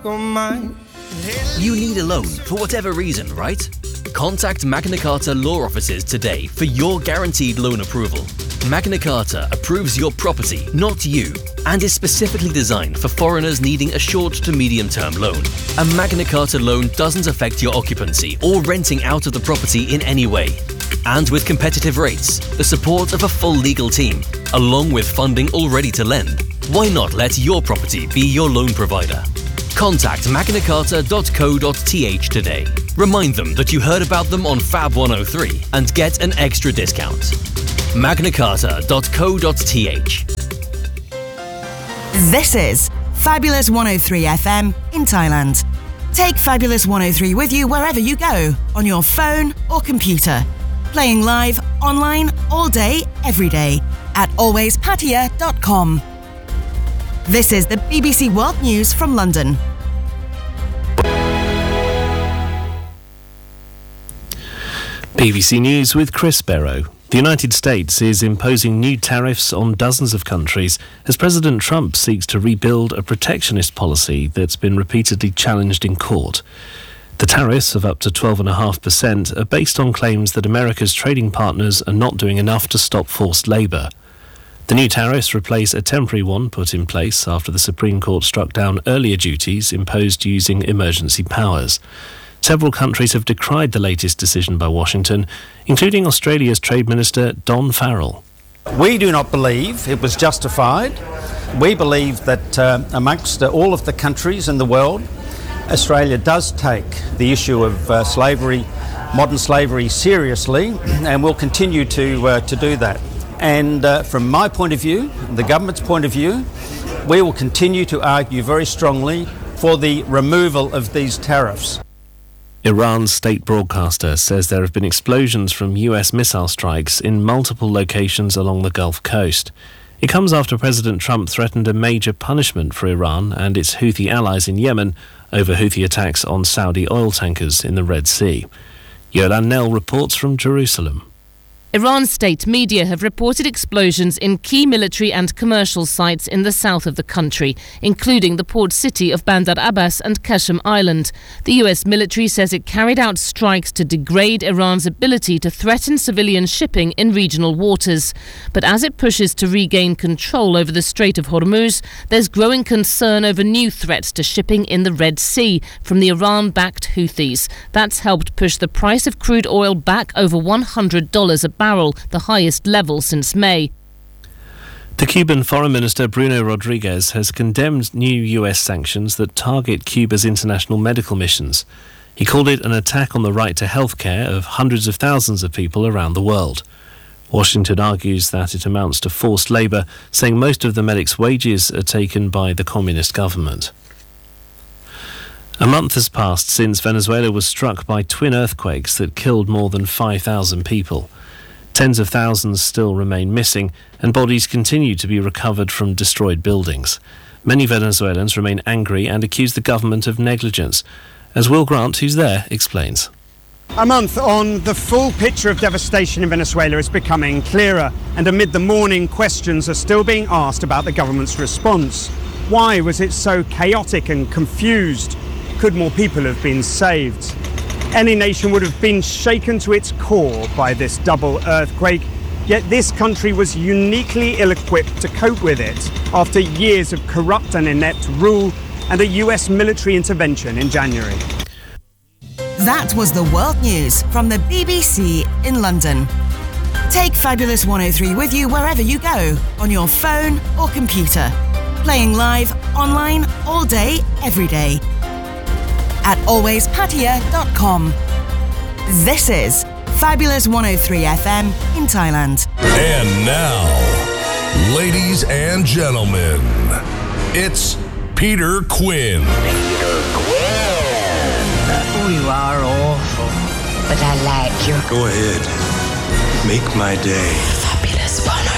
You need a loan for whatever reason, right? Contact Magna Carta law offices today for your guaranteed loan approval. Magna Carta approves your property, not you, and is specifically designed for foreigners needing a short to medium-term loan. A Magna Carta loan doesn't affect your occupancy or renting out of the property in any way. And with competitive rates, the support of a full legal team, along with funding all ready to lend, why not let your property be your loan provider? Contact magnacarta.co.th today. Remind them that you heard about them on Fab 103 and get an extra discount. magnacarta.co.th. This is Fabulous 103 FM in Thailand. Take Fabulous 103 with you wherever you go, on your phone or computer. Playing live, online, all day, every day at alwayspattaya.com. This is the BBC World News from London. BBC News with Chris Barrow. The United States is imposing new tariffs on dozens of countries as President Trump seeks to rebuild a protectionist policy that's been repeatedly challenged in court. The tariffs of up to 12.5% are based on claims that America's trading partners are not doing enough to stop forced labour. The new tariffs replace a temporary one put in place after the Supreme Court struck down earlier duties imposed using emergency powers. Several countries have decried the latest decision by Washington, including Australia's Trade Minister Don Farrell. We do not believe it was justified. We believe that amongst all of the countries in the world, Australia does take the issue of slavery, modern slavery, seriously, and will continue to do that. And from my point of view, the government's point of view, we will continue to argue very strongly for the removal of these tariffs. Iran's state broadcaster says there have been explosions from US missile strikes in multiple locations along the Gulf Coast. It comes after President Trump threatened a major punishment for Iran and its Houthi allies in Yemen over Houthi attacks on Saudi oil tankers in the Red Sea. Yolan Nell reports from Jerusalem. Iran state media have reported explosions in key military and commercial sites in the south of the country, including the port city of Bandar Abbas and Qasem Island. The US military says it carried out strikes to degrade Iran's ability to threaten civilian shipping in regional waters. But as it pushes to regain control over the Strait of Hormuz, there's growing concern over new threats to shipping in the Red Sea from the Iran-backed Houthis. That's helped push the price of crude oil back over $100 a barrel, the highest level since May. The Cuban Foreign Minister Bruno Rodriguez has condemned new US sanctions that target Cuba's international medical missions. He called it an attack on the right to health care of hundreds of thousands of people around the world. Washington argues that it amounts to forced labour, saying most of the medics' wages are taken by the communist government. A month has passed since Venezuela was struck by twin earthquakes that killed more than 5,000 people. Tens of thousands still remain missing, and bodies continue to be recovered from destroyed buildings. Many Venezuelans remain angry and accuse the government of negligence. As Will Grant, who's there, explains. A month on, the full picture of devastation in Venezuela is becoming clearer, and amid the mourning, questions are still being asked about the government's response. Why was it so chaotic and confused? Could more people have been saved? Any nation would have been shaken to its core by this double earthquake, yet this country was uniquely ill-equipped to cope with it after years of corrupt and inept rule and a US military intervention in January. That was the world news from the BBC in London. Take Fabulous 103 with you wherever you go, on your phone or computer. Playing live, online, all day, every day at alwayspattaya.com. This is Fabulous 103 FM in Thailand. And now, ladies and gentlemen, it's Peter Quinn. Oh, you are awful, but I like you. Go ahead. Make my day. Fabulous 103.